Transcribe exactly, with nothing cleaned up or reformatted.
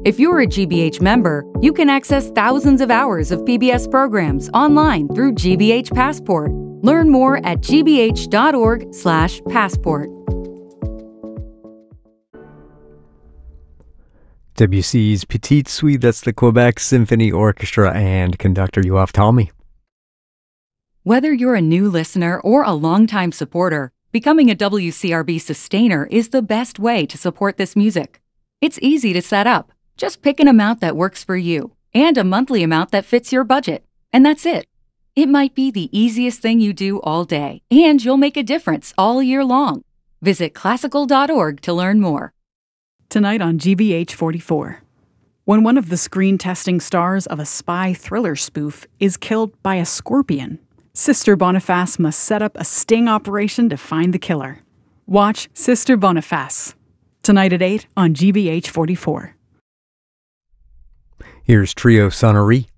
If you're a G B H member, you can access thousands of hours of P B S programs online through G B H Passport. Learn more at g b h dot org slash passport. W C E's Petite Suite, that's the Quebec Symphony Orchestra and conductor Yoav Talmi. Whether you're a new listener or a longtime supporter, becoming a W C R B sustainer is the best way to support this music. It's easy to set up. Just pick an amount that works for you and a monthly amount that fits your budget. And that's it. It might be the easiest thing you do all day, and you'll make a difference all year long. Visit classical dot org to learn more. Tonight on G B H forty-four. When one of the screen testing stars of a spy thriller spoof is killed by a scorpion, Sister Boniface must set up a sting operation to find the killer. Watch Sister Boniface. Tonight at eight on G B H forty-four. Here's Trio Sonnerie.